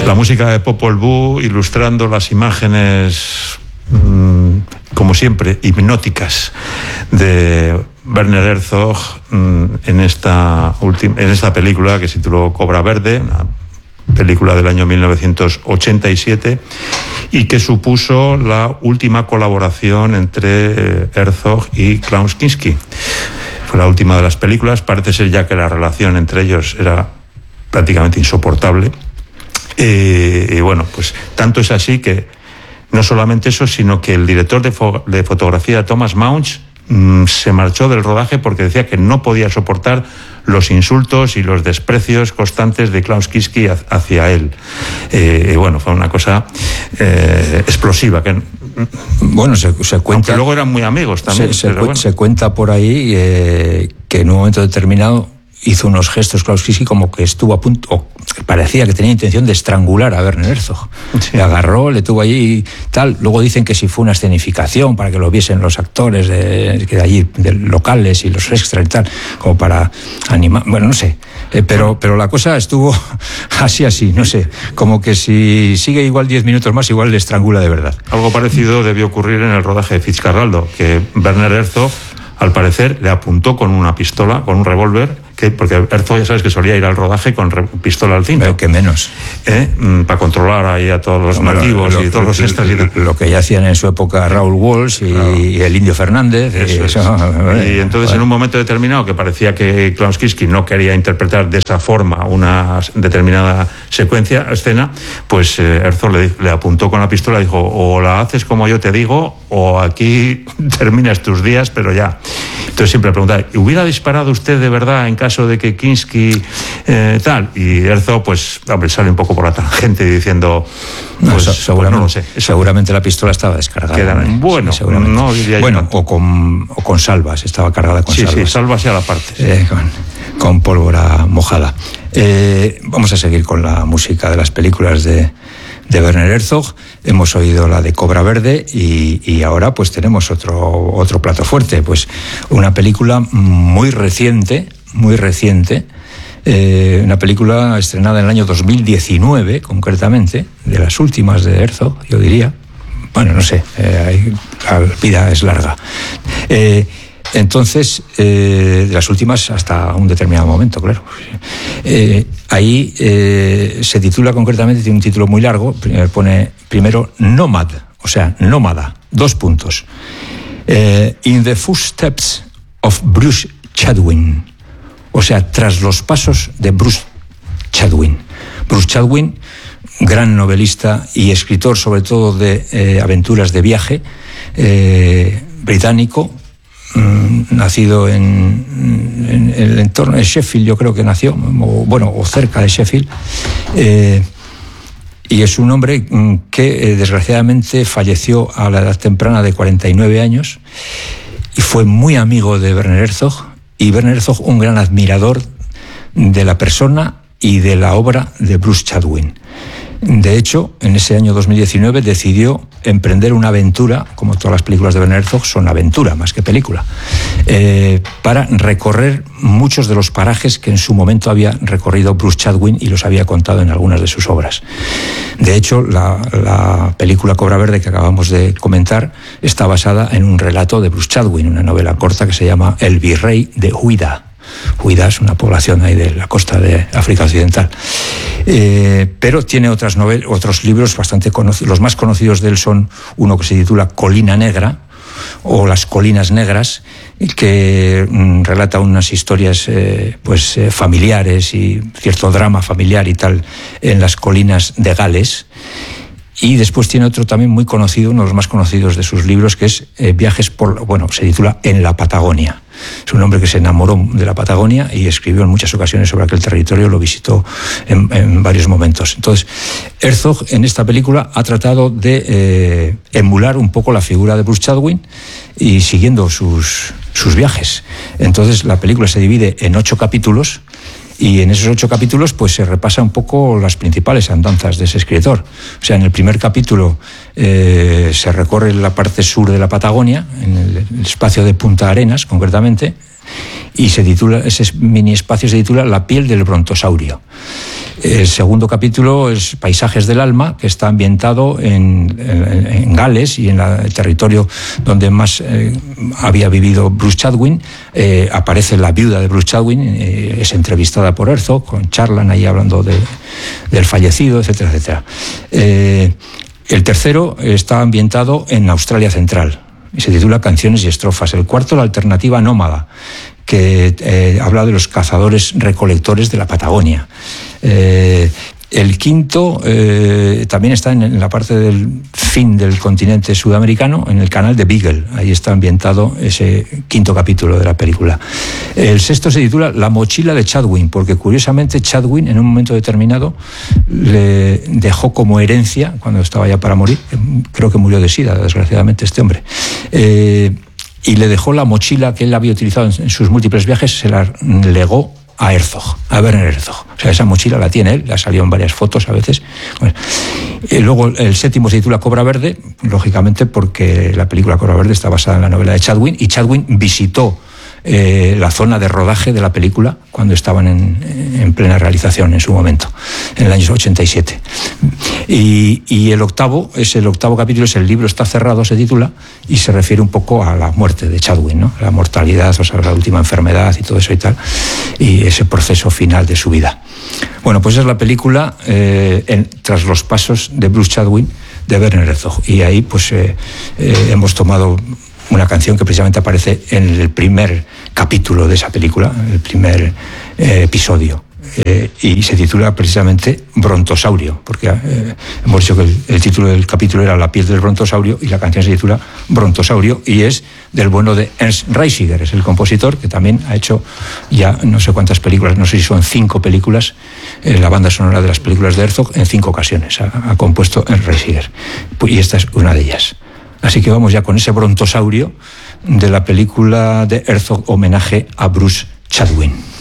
La música de Popol Vuh ilustrando las imágenes, como siempre, hipnóticas de Werner Herzog en esta película que se tituló Cobra Verde, una película del año 1987, y que supuso la última colaboración entre Herzog y Klaus Kinski. Fue la última de las películas. Parece ser ya que la relación entre ellos era prácticamente insoportable. Y bueno, pues tanto es así que no solamente eso, sino que el director de fotografía, Thomas Mauch, se marchó del rodaje porque decía que no podía soportar los insultos y los desprecios constantes de Klaus Kinski hacia él. Y bueno, fue una cosa explosiva. Bueno, se cuenta... Aunque luego eran muy amigos también. Se cuenta por ahí que en un momento determinado hizo unos gestos Klaus Kinski como que estuvo a punto, o parecía que tenía intención de estrangular a Werner Herzog. Sí. Le agarró, le tuvo allí y tal. Luego dicen que si fue una escenificación para que lo viesen los actores de allí, de locales y los extras y tal, como para animar. Bueno, no sé. Pero la cosa estuvo así, no sé. Como que si sigue igual 10 minutos más, igual le estrangula de verdad. Algo parecido debió ocurrir en el rodaje de Fitzcarraldo, que Werner Herzog, al parecer, le apuntó con una pistola, con un revólver, porque Herzog, ya sabes que solía ir al rodaje con pistola al cinto. Pero que menos. Para controlar ahí a todos los nativos y todos los extras. Lo que ya hacían en su época Raúl Walsh y el Indio Fernández. Y entonces, en un momento determinado, que parecía que Klaus Kinski no quería interpretar de esa forma una determinada escena, pues Herzog le apuntó con la pistola y dijo: o la haces como yo te digo, o aquí terminas tus días, pero ya. Entonces siempre le preguntaba: ¿hubiera disparado usted de verdad en caso de que Kinski tal? Y Herzog, pues, hombre, sale un poco por la tangente diciendo, pues, seguramente, no lo sé. Seguramente la pistola estaba descargada. Bueno, sí, no diría yo tanto. o con salvas, estaba cargada con salvas. Sí, salvas y a la parte. Con pólvora mojada. Vamos a seguir con la música de las películas de Werner Herzog. Hemos oído la de Cobra Verde y ahora pues tenemos otro plato fuerte, pues una película muy reciente, una película estrenada en el año 2019, concretamente, de las últimas de Herzog, yo diría. Bueno, no sé, la vida es larga. Entonces, de las últimas hasta un determinado momento, claro. Ahí se titula concretamente, tiene un título muy largo, pone primero Nomad, o sea, nómada, 2 puntos. In the footsteps of Bruce Chatwin, o sea, tras los pasos de Bruce Chatwin. Bruce Chatwin, gran novelista y escritor sobre todo de aventuras de viaje, británico, nacido en el entorno de Sheffield, yo creo que nació, o cerca de Sheffield, y es un hombre que desgraciadamente falleció a la edad temprana de 49 años y fue muy amigo de Werner Herzog, y Werner Herzog un gran admirador de la persona y de la obra de Bruce Chatwin. De hecho, en ese año 2019 decidió emprender una aventura, como todas las películas de Werner Herzog son aventura más que película, para recorrer muchos de los parajes que en su momento había recorrido Bruce Chatwin y los había contado en algunas de sus obras. De hecho, la película Cobra Verde que acabamos de comentar está basada en un relato de Bruce Chatwin, una novela corta que se llama El Virrey de Huida. Huida es una población ahí de la costa de África Occidental. Pero tiene otros libros bastante conocidos. Los más conocidos de él son uno que se titula Colina Negra o Las Colinas Negras, que relata unas historias familiares y cierto drama familiar y tal en las colinas de Gales. Y después tiene otro también muy conocido, uno de los más conocidos de sus libros, que es se titula En la Patagonia. Es un hombre que se enamoró de la Patagonia y escribió en muchas ocasiones sobre aquel territorio, lo visitó en varios momentos. Entonces, Herzog en esta película ha tratado de emular un poco la figura de Bruce Chatwin y siguiendo sus viajes. Entonces, la película se divide en 8 capítulos. Y en esos 8 capítulos pues se repasa un poco las principales andanzas de ese escritor. O sea, en el primer capítulo se recorre la parte sur de la Patagonia, en el espacio de Punta Arenas concretamente, y ese mini espacio se titula La piel del brontosaurio. El segundo capítulo es Paisajes del alma, que está ambientado en Gales y en el territorio donde más había vivido Bruce Chatwin. Aparece la viuda de Bruce Chatwin, es entrevistada por Herzog, charlan ahí hablando del fallecido, etcétera, etcétera. El tercero está ambientado en Australia Central y se titula Canciones y estrofas. El cuarto, La alternativa nómada, que habla de los cazadores recolectores de la Patagonia. El quinto también está en la parte del fin del continente sudamericano, en el canal de Beagle. Ahí está ambientado ese quinto capítulo de la película. El sexto se titula La mochila de Chatwin, porque curiosamente Chatwin en un momento determinado le dejó como herencia, cuando estaba ya para morir, creo que murió de sida, desgraciadamente, este hombre, y le dejó la mochila que él había utilizado en sus múltiples viajes, se la legó a Herzog, a Werner Herzog. O sea, esa mochila la tiene él, le ha salido en varias fotos a veces. Bueno, luego el séptimo se titula Cobra Verde, lógicamente porque la película Cobra Verde está basada en la novela de Chatwin, y Chatwin visitó la zona de rodaje de la película cuando estaban en plena realización en su momento, en el año 87. Y el octavo capítulo, es El libro está cerrado, se titula, y se refiere un poco a la muerte de Chatwin, ¿no? La mortalidad, o sea, la última enfermedad y todo eso y tal, y ese proceso final de su vida. Bueno, pues es la película tras los pasos de Bruce Chatwin, de Werner Herzog, y ahí pues hemos tomado una canción que precisamente aparece en el primer capítulo de esa película, el primer episodio, y se titula precisamente Brontosaurio, porque hemos dicho que el título del capítulo era La piel del brontosaurio, y la canción se titula Brontosaurio, y es del bueno de Ernst Reisiger, es el compositor que también ha hecho ya no sé cuántas películas, no sé si son 5 películas, la banda sonora de las películas de Herzog en 5 ocasiones ha compuesto Ernst Reisiger, y esta es una de ellas. Así que vamos ya con ese brontosaurio de la película de Herzog, homenaje a Bruce Chatwin.